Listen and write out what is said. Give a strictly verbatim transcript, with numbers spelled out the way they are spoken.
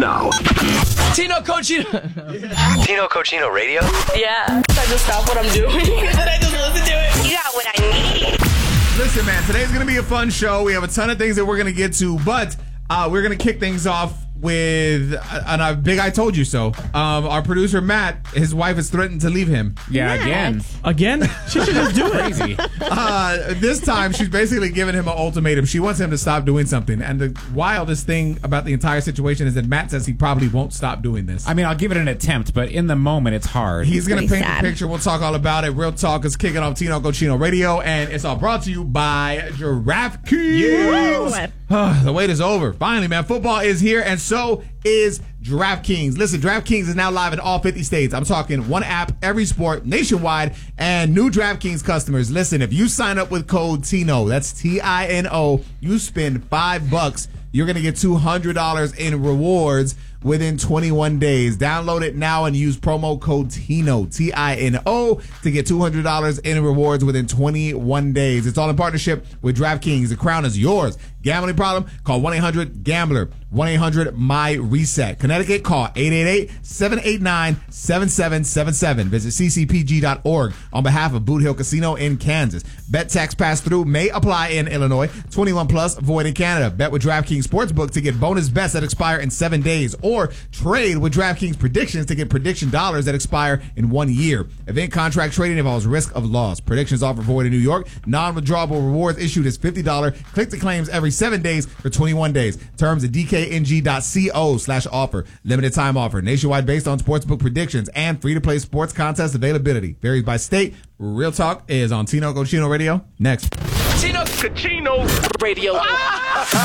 now. Tino Cochino. Tino Cochino Radio? Yeah. I just stop what I'm doing and I just listen to it. You got what I need. Listen, man, today's going to be a fun show. We have a ton of things that we're going to get to, but uh, we're going to kick things off with a, a big I told you so. Um, our producer, Matt, his wife has threatened to leave him. Yeah, Matt. again. Again? She should just do it. Crazy. Uh, this time, she's basically giving him an ultimatum. She wants him to stop doing something. And the wildest thing about the entire situation is that Matt says he probably won't stop doing this. I mean, I'll give it an attempt, but in the moment, it's hard. He's going to Pretty paint sad. the picture. We'll talk all about it. Real Talk is kicking off Tino Cochino Radio, and it's all brought to you by DraftKings. Woo. The wait is over. Finally, man. Football is here, and so is DraftKings. Listen, DraftKings is now live in all fifty states. I'm talking one app, every sport, nationwide, and new DraftKings customers. Listen, if you sign up with code TINO, that's T I N O, you spend five bucks, you're going to get two hundred dollars in rewards within twenty-one days. Download it now and use promo code TINO, T I N O, to get two hundred dollars in rewards within twenty-one days. It's all in partnership with DraftKings. The crown is yours. Gambling problem? Call one eight hundred gambler, one eight hundred M Y reset. Connecticut, call eight eight eight, seven eight nine, seven seven seven seven. Visit c c p g dot org on behalf of Boot Hill Casino in Kansas. Bet tax pass-through may apply in Illinois. twenty-one plus, void in Canada. Bet with DraftKings Sportsbook to get bonus bets that expire in seven days. Or trade with DraftKings Predictions to get prediction dollars that expire in one year. Event contract trading involves risk of loss. Predictions offer void in New York. Non-withdrawable rewards issued as fifty dollars. Click to claims every seven days for twenty-one days. Terms at d k n g dot co slash offer. Limited time offer. Nationwide based on sportsbook predictions and free-to-play sports contest availability. Varies by state. Real Talk is on Tino Cochino Radio. Next. Tino Cochino Radio.